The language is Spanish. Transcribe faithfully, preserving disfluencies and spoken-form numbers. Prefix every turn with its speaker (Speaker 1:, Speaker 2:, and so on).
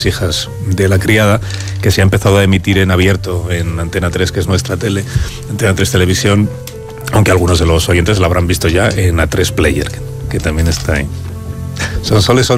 Speaker 1: hijas de la criada, que se ha empezado a emitir en abierto en Antena tres, que es nuestra tele, Antena tres Televisión, aunque algunos de los oyentes la habrán visto ya en A tres Player, que, que también está ahí. Son soles son